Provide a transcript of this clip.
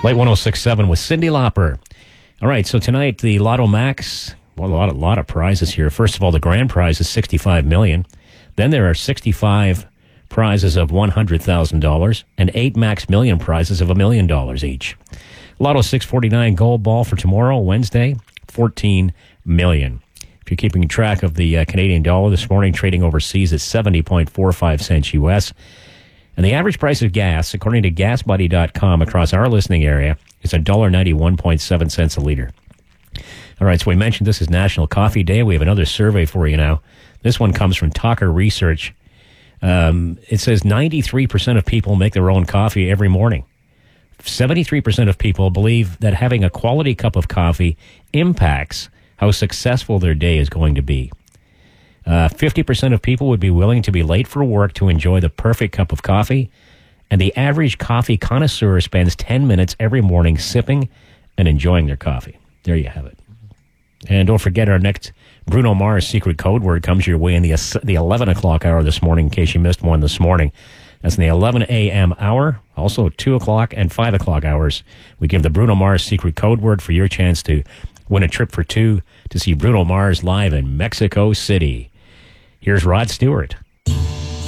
Light 106.7 with Cyndi Lauper. All right, so tonight the Lotto Max, well, a lot of prizes here. First of all, the grand prize is $65 million. Then there are 65 prizes of $100,000 and 8 Max Million prizes of $1 million each. Lotto 649 Gold Ball for tomorrow, Wednesday, $14 million. If you're keeping track of the Canadian dollar this morning, trading overseas at 70.45 cents U.S., and the average price of gas, according to GasBuddy.com, across our listening area, is $1.91.7 cents a liter. All right, so we mentioned this is National Coffee Day. We have another survey for you now. This one comes from Talker Research. It says 93% of people make their own coffee every morning. 73% of people believe that having a quality cup of coffee impacts how successful their day is going to be. 50% of people would be willing to be late for work to enjoy the perfect cup of coffee, and the average coffee connoisseur spends 10 minutes every morning sipping and enjoying their coffee. There you have it. And don't forget, our next Bruno Mars secret code word comes your way in the 11 o'clock hour this morning, in case you missed one this morning. That's in the 11 a.m. hour, also 2 o'clock and 5 o'clock hours. We give the Bruno Mars secret code word for your chance to win a trip for two to see Bruno Mars live in Mexico City. Here's Rod Stewart.